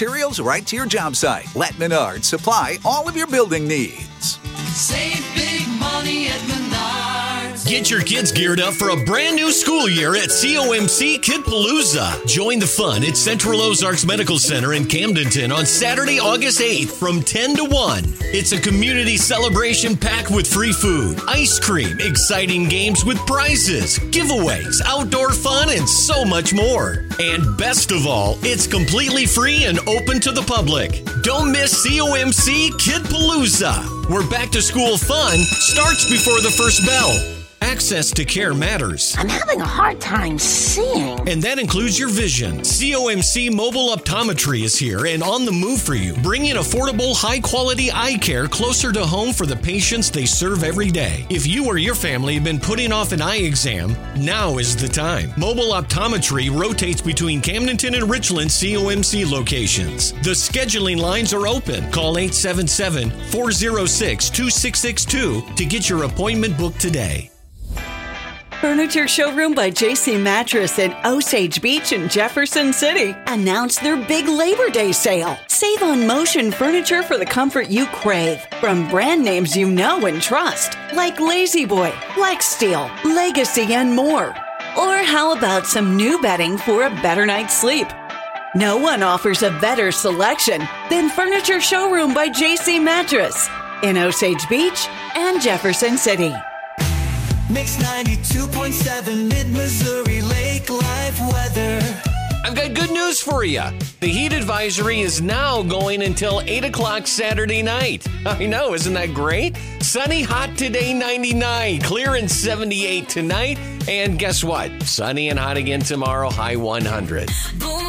materials right to your job site. Let Menards supply all of your building needs. Save big money at Menards. Get your kids geared up for a brand new school year at COMC Kidpalooza. Join the fun at Central Ozarks Medical Center in Camdenton on Saturday, August 8th from 10 to 1. It's a community celebration packed with free food, ice cream, exciting games with prizes, giveaways, outdoor fun, and so much more. And best of all, it's completely free and open to the public. Don't miss COMC Kidpalooza, where back to school fun starts before the first bell. Access to care matters. I'm having a hard time seeing. And that includes your vision. COMC Mobile Optometry is here and on the move for you, bringing affordable, high-quality eye care closer to home for the patients they serve every day. If you or your family have been putting off an eye exam, now is the time. Mobile Optometry rotates between Camdenton and Richland COMC locations. The scheduling lines are open. Call 877-406-2662 to get your appointment booked today. Furniture Showroom by JC Mattress in Osage Beach and Jefferson City announced their big Labor Day sale. Save on motion furniture for the comfort you crave from brand names you know and trust, like Lazy Boy, Flexsteel, Legacy, and more. Or how about some new bedding for a better night's sleep? No one offers a better selection than Furniture Showroom by JC Mattress in Osage Beach and Jefferson City. Mix 92.7 Mid-Missouri Lake Live weather. I've got good news for you. The heat advisory is now going until 8 o'clock Saturday night. I know, isn't that great? Sunny, hot today, 99. Clear and 78 tonight. And guess what? Sunny and hot again tomorrow, high 100. Boom.